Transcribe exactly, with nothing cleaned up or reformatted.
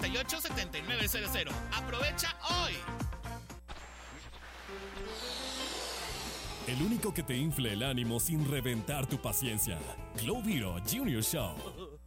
y ocho, setenta y nueve cero cero. ¡Aprovecha hoy! El único que te infle el ánimo sin reventar tu paciencia. Glow Vero Junior Show.